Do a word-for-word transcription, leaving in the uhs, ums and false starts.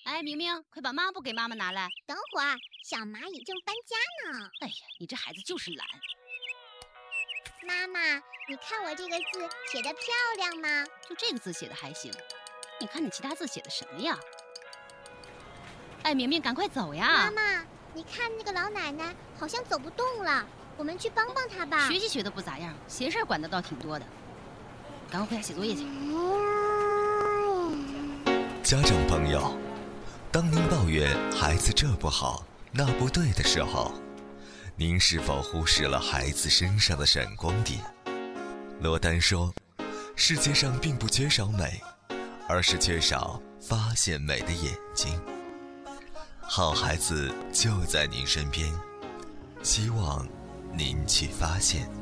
哎，明明，快把抹布给妈妈拿来。 等会儿，小蚂蚁正搬家呢。 哎呀，你这孩子就是懒。 妈妈，你看我这个字写得漂亮吗？ 就这个字写的还行，你看你其他字写的什么呀？哎，明明，赶快走呀！ 妈妈，你看那个老奶奶好像走不动了，我们去帮帮她吧。 学习学的不咋样，闲事管的倒挺多的。赶快回家写作业去。 家长朋友，当您抱怨孩子这不好那不对的时候，您是否忽视了孩子身上的闪光点？罗丹说，世界上并不缺少美，而是缺少发现美的眼睛。好孩子就在您身边，希望您去发现。